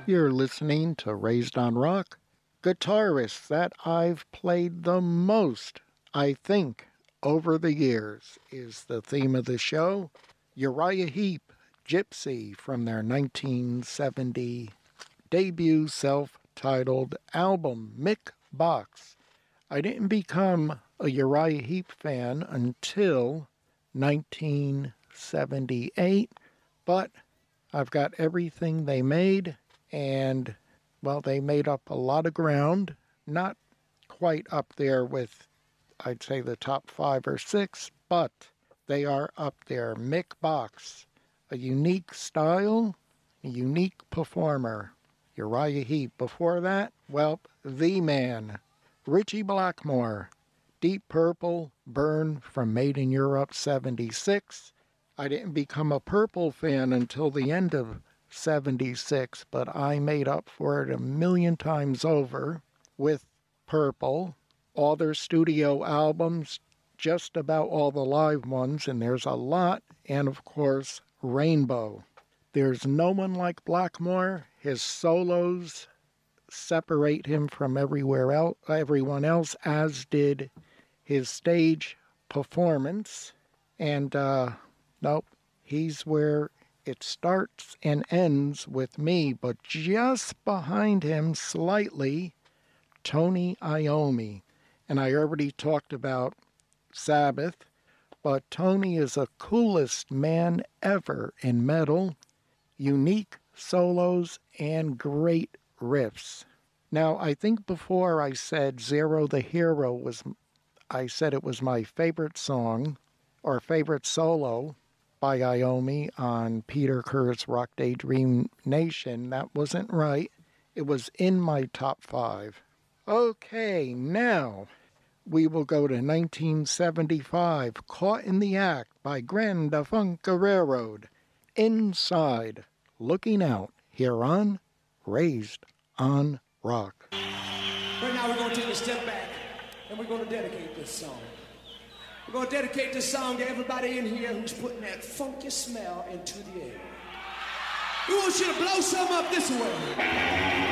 You're listening to Raised on Rock. Guitarist that I've played the most, I think, over the years is the theme of the show. Uriah Heep, Gypsy, from their 1970 debut self-titled album, Mick Box. I didn't become a Uriah Heep fan until 1978, but I've got everything they made, and, well, they made up a lot of ground. Not quite up there with, I'd say, the top 5 or 6, but they are up there. Mick Box, a unique style, a unique performer. Uriah Heep. Before that, well, the man, Ritchie Blackmore. Deep Purple, Burn from Made in Europe 76. I didn't become a Purple fan until the end of 76, but I made up for it a million times over with Purple. All their studio albums, just about all the live ones, and there's a lot, and of course, Rainbow. There's no one like Blackmore. His solos separate him from everyone else, as did his stage performance. And, nope, he's where it starts and ends with me, but just behind him slightly, Tony Iommi. And I already talked about Sabbath, but Tony is the coolest man ever in metal. Unique solos and great riffs. Now, I think before I said Zero the Hero I said it was my favorite song or favorite solo by Iommi on Peter Kerr's Rock Daydream Nation. That wasn't right. It was in my top 5. Okay, now we will go to 1975, Caught in the Act by Grande Funk Railroad. Inside, Looking Out, here on Raised on Rock. Right now we're going to take a step back and we're going to dedicate this song. We're going to dedicate this song to everybody in here who's putting that funky smell into the air. We want you to blow some up this way.